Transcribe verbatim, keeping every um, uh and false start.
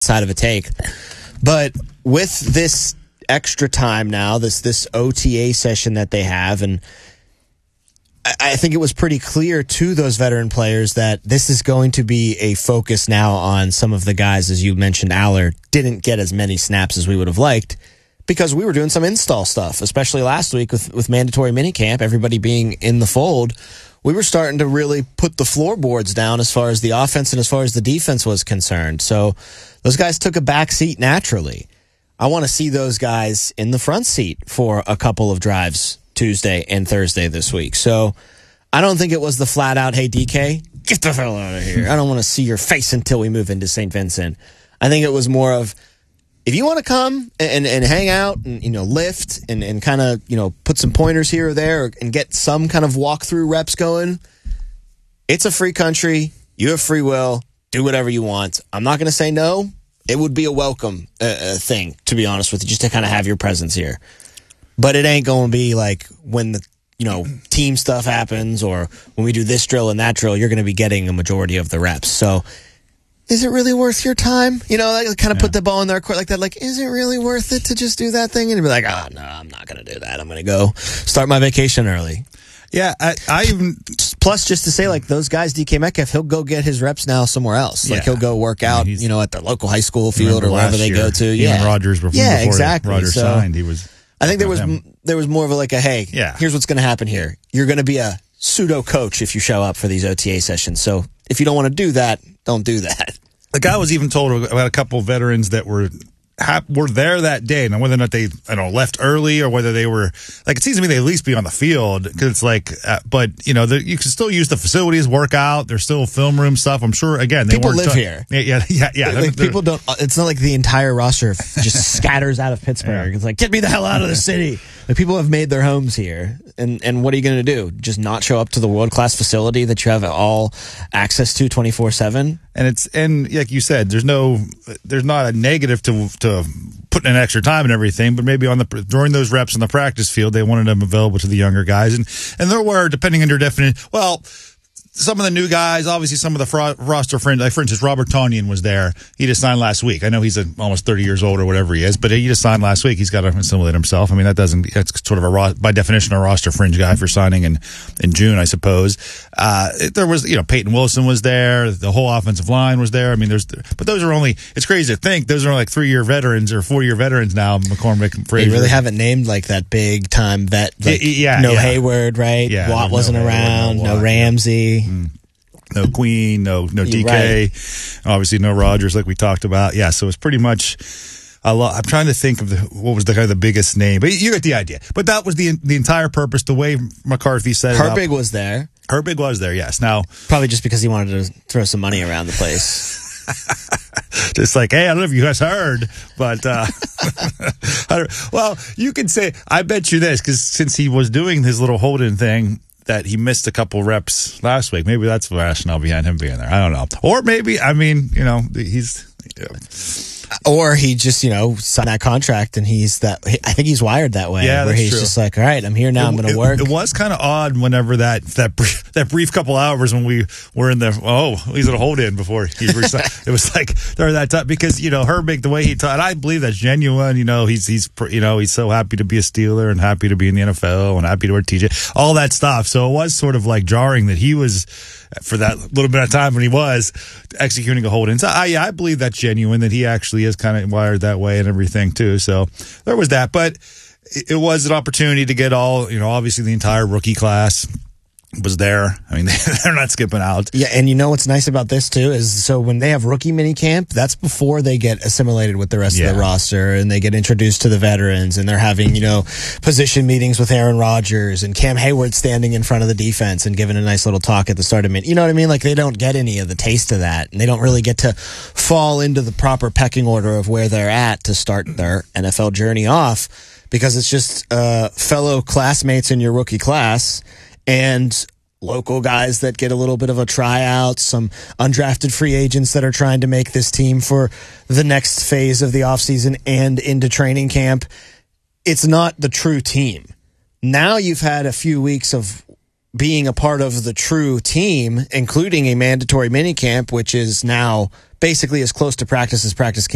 side of a take. But with this extra time now, this this O T A session that they have, and I, I think it was pretty clear to those veteran players that this is going to be a focus now on some of the guys, as you mentioned, Aller didn't get as many snaps as we would have liked because we were doing some install stuff, especially last week with, with mandatory minicamp, everybody being in the fold. We were starting to really put the floorboards down as far as the offense and as far as the defense was concerned. So those guys took a back seat naturally. I want to see those guys in the front seat for a couple of drives Tuesday and Thursday this week. So I don't think it was the flat out, hey, D K, get the hell out of here. I don't want to see your face until we move into Saint Vincent. I think it was more of, if you want to come and, and hang out and, you know, lift and, and kind of, you know, put some pointers here or there and get some kind of walkthrough reps going, it's a free country. You have free will. Do whatever you want. I'm not going to say no. It would be a welcome uh, uh, thing, to be honest with you, just to kind of have your presence here. But it ain't going to be like when the, you know, team stuff happens or when we do this drill and that drill, you're going to be getting a majority of the reps. So is it really worth your time? You know, like, kind of yeah. put the ball in their court like that. Like, is it really worth it to just do that thing? And be like, oh, no, I'm not going to do that. I'm going to go start my vacation early. Yeah, I, I even... Plus, just to say, like, those guys, D K Metcalf, he'll go get his reps now somewhere else. Like, yeah. he'll go work out, I mean, you know, at the local high school field or wherever they year, go to. Yeah, yeah. Rogers before, yeah, before exactly. Rogers so, signed, he was... I think there was him. there was more of a, like, a, hey, yeah. here's what's going to happen here. You're going to be a pseudo-coach if you show up for these O T A sessions. So, if you don't want to do that, don't do that. The guy was even told about a couple of veterans that were were there that day. Now, whether or not they, I don't know, left early or whether they were, like, it seems to me they at least be on the field because it's like, uh, but, you know, the, you can still use the facilities, work out. There's still film room stuff. I'm sure, again, they people weren't live t- here. Yeah, yeah, yeah. yeah. Like, they're, they're, people don't, it's not like the entire roster just scatters out of Pittsburgh. Yeah. It's like, get me the hell out of the city. Like, people have made their homes here. And, and what are you going to do? Just not show up to the world-class facility that you have all access to twenty-four seven? And it's, and like you said, there's no, there's not a negative to, to putting in extra time and everything, but maybe on the, during those reps on the practice field, they wanted them available to the younger guys. And, and there were, depending on your definition, well, some of the new guys, obviously some of the fro- roster friends, like for instance, Robert Tonyan was there. He just signed last week. I know he's a, almost thirty years old or whatever he is, but he just signed last week. He's got to assimilate himself. I mean, that doesn't, that's sort of a, ro- by definition, a roster fringe guy for signing in, in June, I suppose. Uh, it, there was, you know, Peyton Wilson was there. The whole offensive line was there. I mean, there's, but those are only, it's crazy to think, those are like three year veterans or four year veterans now, McCormick and Frazier. They really haven't named like that big time vet. Like, yeah, no yeah. Hayward, right? Yeah, Watt wasn't no around. Hayward, no, no Watt, Ramsey. Yeah. Mm. No Queen, no no D K, right. Obviously no Rogers like we talked about. Yeah, so it's pretty much a lot. I'm trying to think of the, what was the kind of the biggest name, but you get the idea. But that was the the entire purpose, the way McCarthy set it up. Herbig was there. Herbig was there, yes. Now probably just because he wanted to throw some money around the place. Just like, hey, I don't know if you guys heard, but uh, I don't, well, you could say, I bet you this, because since he was doing his little hold-in thing, that he missed a couple reps last week. Maybe that's the rationale behind him being there. I don't know. Or maybe, I mean, you know, he's... You know. Or he just, you know, signed that contract and he's that, I think he's wired that way. Yeah, where that's he's true. just like, all right, I'm here now, it, I'm going to it, work. It was kind of odd whenever that that brief, that brief couple hours when we were in the, oh, he's going to hold in before he resigned. It was like, during that time, because, you know, Herbig, the way he taught, I believe that's genuine. You know, he's, he's, you know, he's so happy to be a Steeler and happy to be in the N F L and happy to wear T J, all that stuff. So it was sort of like jarring that he was, for that little bit of time when he was executing a hold in. So I, yeah, I believe that's genuine, that he actually is kind of wired that way and everything too. So there was that, but it was an opportunity to get all, you know, obviously the entire rookie class was there. I mean, they're not skipping out. Yeah, and you know what's nice about this too is so when they have rookie mini camp, that's before they get assimilated with the rest yeah. of the roster and they get introduced to the veterans and they're having, you know, position meetings with Aaron Rodgers and Cam Hayward standing in front of the defense and giving a nice little talk at the start of mini. You know what I mean? Like they don't get any of the taste of that and they don't really get to fall into the proper pecking order of where they're at to start their N F L journey off because it's just uh, fellow classmates in your rookie class and local guys that get a little bit of a tryout, some undrafted free agents that are trying to make this team for the next phase of the offseason and into training camp. It's not the true team. Now you've had a few weeks of being a part of the true team, including a mandatory minicamp, which is now basically as close to practice as practice can